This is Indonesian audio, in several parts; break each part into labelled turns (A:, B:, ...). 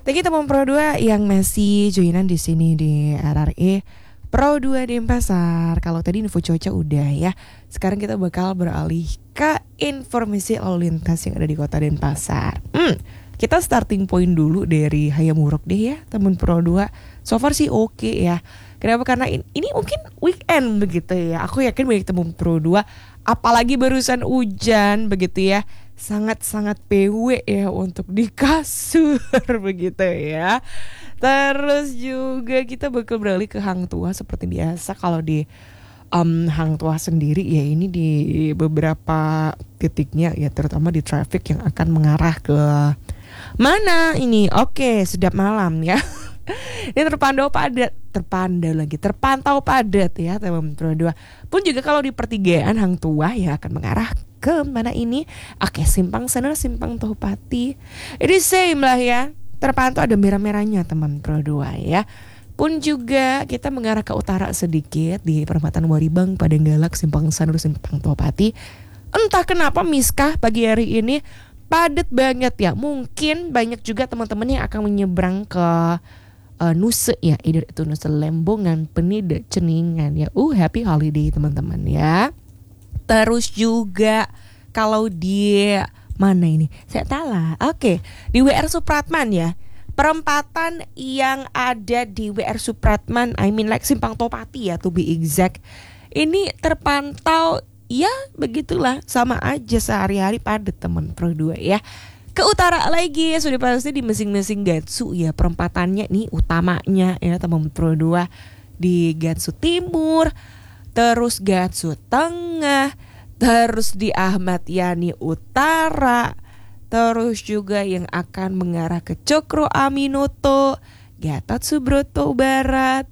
A: Thank you teman Pro 2 yang masih joinan di sini di RRI Pro 2 Denpasar. Kalau tadi info cuaca udah ya. Sekarang kita bakal beralih ke informasi lalu lintas yang ada di kota Denpasar. Kita starting point dulu dari Hayamuruk deh ya teman Pro 2. So far sih oke ya. Kenapa? Karena ini mungkin weekend begitu ya. Aku yakin banyak teman Pro 2, apalagi barusan hujan begitu ya, sangat-sangat PW ya untuk di kasur begitu ya. Terus juga kita bakal beralih ke Hang Tuah seperti biasa. Kalau di Hang Tuah sendiri ya, ini di beberapa titiknya ya, terutama di traffic yang akan mengarah ke mana ini? Oke, sedap malam ya. Ini terpantau padat ya teman Pro 2. Pun juga kalau di pertigaan Hang Tuah ya akan mengarah ke mana ini? Oke, Simpang Senar, Simpang Tohpati. Ini same lah ya. Terpantau ada merah-merahnya teman Pro 2 ya. Pun juga kita mengarah ke utara sedikit di perempatan Waribang, Padanggalak, Simpang Sanur, Simpang Tohpati. Entah kenapa Miskah pagi hari ini padat banget ya. Mungkin banyak juga teman-teman yang akan menyeberang ke Nuse ya, either itu Nuse Lembongan, Penida, Ceningan ya. Happy holiday teman-teman ya. Terus juga kalau di mana ini? Saya salah. Oke, di WR Supratman ya. Perempatan yang ada di WR Supratman, I mean like Simpang Tohpati ya to be exact. Ini terpantau ya begitulah, sama aja sehari-hari padat teman Pro 2 ya. Ke utara lagi ya, sudah pasti di masing-masing Gatsu ya, perempatannya nih utamanya ya teman Pro 2 di Gatsu Timur, terus Gatsu Tengah, terus di Ahmad Yani Utara, terus juga yang akan mengarah ke Cokro Aminoto, Gatot Subroto Barat,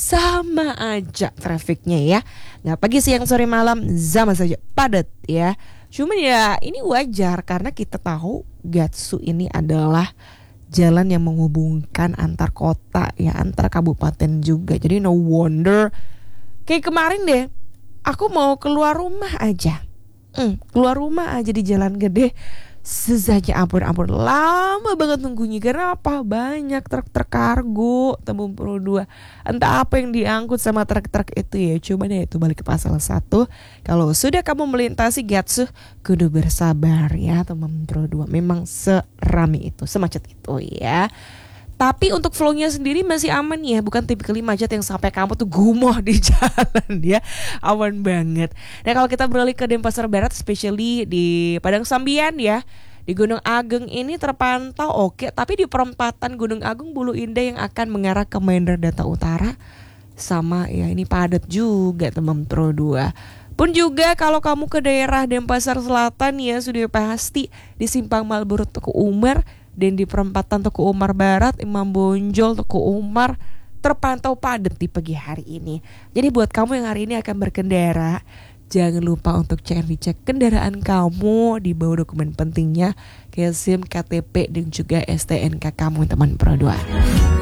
A: sama aja trafiknya ya. Nah, pagi, siang, sore, malam sama saja padat ya. Cuman ya ini wajar karena kita tahu Gatsu ini adalah jalan yang menghubungkan antar kota ya, antar kabupaten juga. Jadi no wonder kayak kemarin deh, aku mau keluar rumah aja. Keluar rumah aja di Jalan Gede sesanya ampun lama banget nunggunya. Karena apa? Banyak truk-truk kargo teman Pro 2. Entah apa yang diangkut sama truk-truk itu ya. Cuman ya itu balik ke pasal 1. Kalau sudah kamu melintasi Gatsu, kudu bersabar ya teman Pro 2. Memang serami itu, semacet itu ya. Tapi untuk flow-nya sendiri masih aman ya. Bukan tipikal macet yang sampai kamu tuh gumoh di jalan ya. Aman banget. Nah, kalau kita beralih ke Denpasar Barat, especially di Padang Sambian ya, di Gunung Agung ini terpantau oke. Tapi di perempatan Gunung Agung Bulu Indah yang akan mengarah ke Medan Data Utara, sama ya ini padat juga teman Pro 2. Pun juga kalau kamu ke daerah Denpasar Selatan ya, sudah pasti di Simpang Malboro Tuku Umar, dan di perempatan Tuku Umar Barat, Imam Bonjol, Tuku Umar terpantau padat di pagi hari ini. Jadi buat kamu yang hari ini akan berkendara, jangan lupa untuk dicek kendaraan kamu, dibawa dokumen pentingnya kayak SIM, KTP dan juga STNK kamu teman Pro 2.